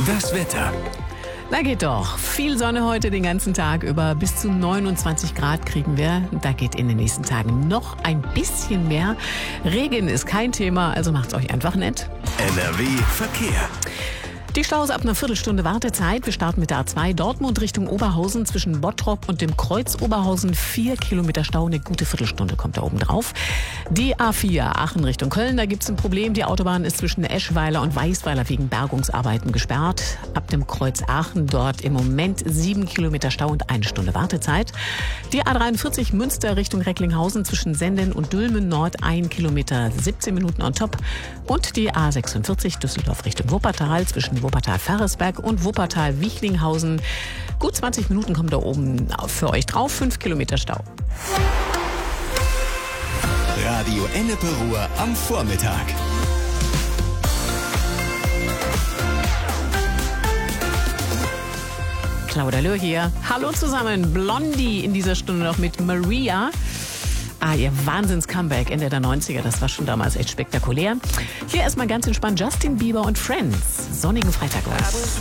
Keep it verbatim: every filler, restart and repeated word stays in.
Das Wetter. Na geht doch. Viel Sonne heute den ganzen Tag über. Bis zu neunundzwanzig Grad kriegen wir. Da geht in den nächsten Tagen noch ein bisschen mehr. Regen ist kein Thema, also macht's euch einfach nett. N R W Verkehr. Die Staus ab einer Viertelstunde Wartezeit. Wir starten mit der A zwei Dortmund Richtung Oberhausen zwischen Bottrop und dem Kreuz Oberhausen. Vier Kilometer Stau, eine gute Viertelstunde kommt da oben drauf. Die A vier Aachen Richtung Köln, da gibt's ein Problem. Die Autobahn ist zwischen Eschweiler und Weißweiler wegen Bergungsarbeiten gesperrt. Ab dem Kreuz Aachen dort im Moment sieben Kilometer Stau und eine Stunde Wartezeit. Die A dreiundvierzig Münster Richtung Recklinghausen zwischen Senden und Dülmen Nord ein Kilometer, siebzehn Minuten on top. Und die A sechsundvierzig Düsseldorf Richtung Wuppertal zwischen Wuppertal-Ferresberg und Wuppertal-Wichlinghausen. Gut zwanzig Minuten kommen da oben für euch drauf, fünf Kilometer Stau. Radio Ennepe Ruhr am Vormittag. Claudia Löhr hier. Hallo zusammen. Blondie in dieser Stunde noch mit Maria. Ah, ihr Wahnsinns-Comeback Ende der neunziger, das war schon damals echt spektakulär. Hier erstmal ganz entspannt Justin Bieber und Friends. Sonnigen Freitag.